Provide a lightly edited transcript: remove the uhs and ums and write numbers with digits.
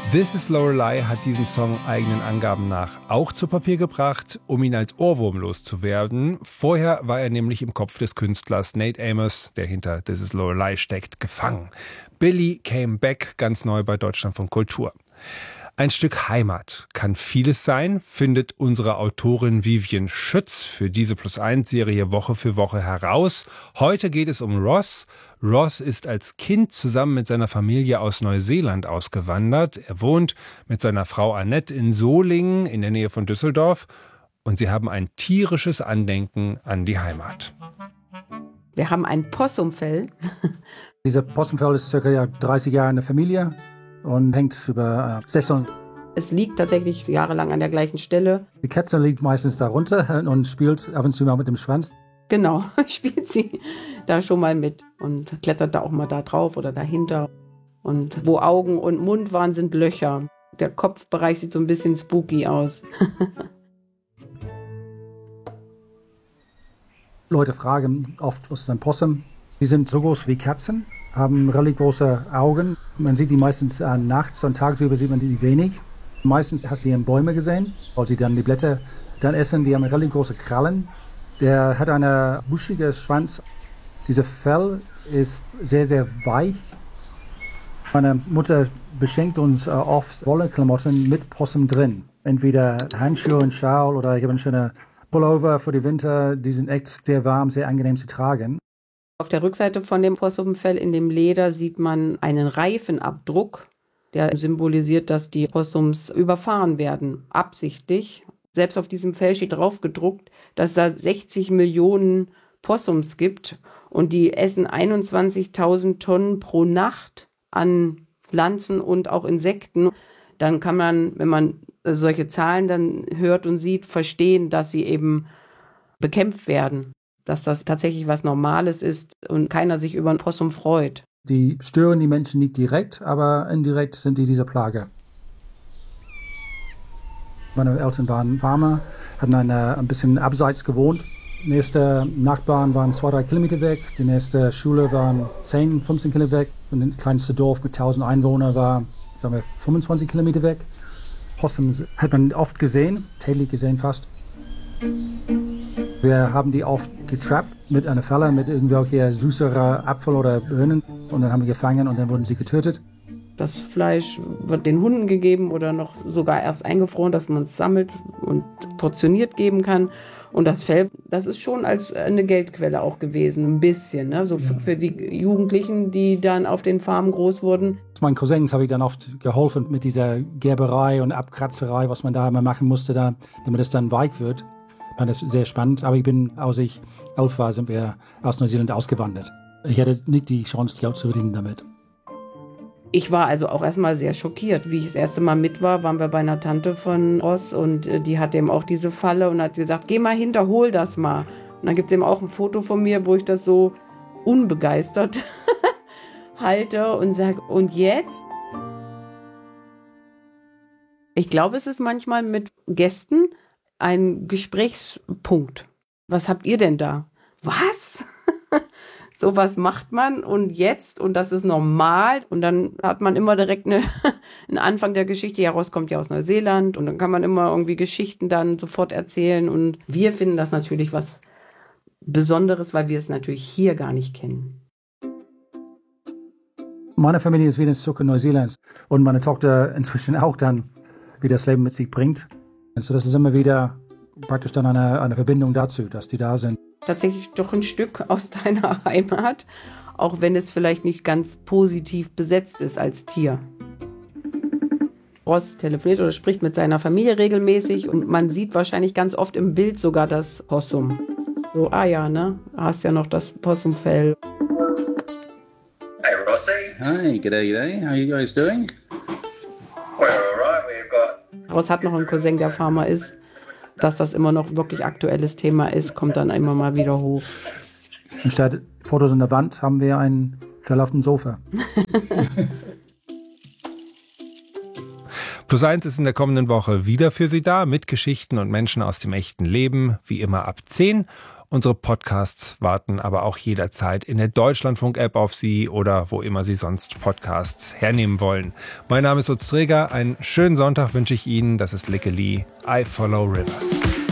This is Lorelei hat diesen Song eigenen Angaben nach auch zu Papier gebracht, um ihn als Ohrwurm loszuwerden. Vorher war er nämlich im Kopf des Künstlers Nate Amos, der hinter This is Lorelei steckt, gefangen. Billy Came Back, ganz neu bei Deutschlandfunk Kultur. Ein Stück Heimat kann vieles sein, findet unsere Autorin Vivian Schütz für diese Plus-1-Serie Woche für Woche heraus. Heute geht es um Ross. Ross ist als Kind zusammen mit seiner Familie aus Neuseeland ausgewandert. Er wohnt mit seiner Frau Annette in Solingen in der Nähe von Düsseldorf. Und sie haben ein tierisches Andenken an die Heimat. Wir haben ein Possumfell. Dieser Possumfell ist ca. 30 Jahre in der Familie und hängt über Sesseln. Es liegt tatsächlich jahrelang an der gleichen Stelle. Die Katze liegt meistens darunter und spielt ab und zu mal mit dem Schwanz. Genau, spielt sie da schon mal mit und klettert da auch mal da drauf oder dahinter. Und wo Augen und Mund waren, sind Löcher. Der Kopfbereich sieht so ein bisschen spooky aus. Leute fragen oft, was ist ein Possum? Die sind so groß wie Katzen, haben relativ große Augen. Man sieht die meistens nachts und tagsüber sieht man die wenig. Meistens hast du die in Bäume gesehen, weil sie dann die Blätter dann essen. Die haben relativ große Krallen. Der hat einen buschigen Schwanz. Dieser Fell ist sehr, sehr weich. Meine Mutter beschenkt uns oft Wollklamotten mit Possum drin. Entweder Handschuhe und Schal oder ich habe einen schönen Pullover für den Winter. Die sind echt sehr warm, sehr angenehm zu tragen. Auf der Rückseite von dem Possumfell in dem Leder sieht man einen Reifenabdruck, der symbolisiert, dass die Possums überfahren werden, absichtlich. Selbst auf diesem Fell steht drauf gedruckt, dass es da 60 Millionen Possums gibt und die essen 21.000 Tonnen pro Nacht an Pflanzen und auch Insekten. Dann kann man, wenn man solche Zahlen dann hört und sieht, verstehen, dass sie eben bekämpft werden. Dass das tatsächlich was Normales ist und keiner sich über einen Possum freut. Die stören die Menschen nicht direkt, aber indirekt sind die dieser Plage. Meine Eltern waren Farmer, hatten ein bisschen abseits gewohnt. Die nächsten Nachbarn waren 2-3 Kilometer weg. Die nächste Schule waren 10, 15 Kilometer weg. Und das kleinste Dorf mit 1000 Einwohnern war, sagen wir, 25 Kilometer weg. Possums hat man oft gesehen, täglich gesehen fast. Wir haben die oft getrappt mit einer Falle, mit irgendwelchen süßeren Apfel oder Birnen. Und dann haben wir gefangen und dann wurden sie getötet. Das Fleisch wird den Hunden gegeben oder noch sogar erst eingefroren, dass man es sammelt und portioniert geben kann. Und das Fell, das ist schon als eine Geldquelle auch gewesen, ein bisschen. Ne? So für die Jugendlichen, die dann auf den Farmen groß wurden. Meinen Cousins habe ich dann oft geholfen mit dieser Gerberei und Abkratzerei, was man da immer machen musste, damit es dann weich wird. Ich fand das sehr spannend, aber als ich 11 war, sind wir aus Neuseeland ausgewandert. Ich hatte nicht die Chance, Geld zu verdienen damit. Ich war also auch erstmal sehr schockiert. Wie ich das erste Mal mit war, waren wir bei einer Tante von Ross und die hat eben auch diese Falle und hat gesagt, geh mal hinter, hol das mal. Und dann gibt es eben auch ein Foto von mir, wo ich das so unbegeistert halte und sage, und jetzt? Ich glaube, es ist manchmal mit Gästen ein Gesprächspunkt. Was habt ihr denn da? Was? Sowas macht man und jetzt und das ist normal und dann hat man immer direkt einen Anfang der Geschichte. Ja, Ross kommt ja aus Neuseeland und dann kann man immer irgendwie Geschichten dann sofort erzählen und wir finden das natürlich was Besonderes, weil wir es natürlich hier gar nicht kennen. Meine Familie ist wieder zurück in Neuseeland und meine Tochter inzwischen auch dann, wie das Leben mit sich bringt. Also das ist immer wieder praktisch dann eine Verbindung dazu, dass die da sind. Tatsächlich doch ein Stück aus deiner Heimat, auch wenn es vielleicht nicht ganz positiv besetzt ist als Tier. Ross telefoniert oder spricht mit seiner Familie regelmäßig und man sieht wahrscheinlich ganz oft im Bild sogar das Possum. So, ja, ne? Du hast ja noch das Possumfell. Hey Rossi. Hi, g'day. How are you guys doing? We're alright, we've got... Ross hat noch einen Cousin, der Farmer ist. Dass das immer noch wirklich aktuelles Thema ist, kommt dann immer mal wieder hoch. Anstatt Fotos an der Wand haben wir ein Fell auf dem Sofa. Plus1 ist in der kommenden Woche wieder für Sie da mit Geschichten und Menschen aus dem echten Leben, wie immer ab 10. Unsere Podcasts warten aber auch jederzeit in der Deutschlandfunk-App auf Sie oder wo immer Sie sonst Podcasts hernehmen wollen. Mein Name ist Utz Träger. Einen schönen Sonntag wünsche ich Ihnen. Das ist Lickeli. I Follow Rivers.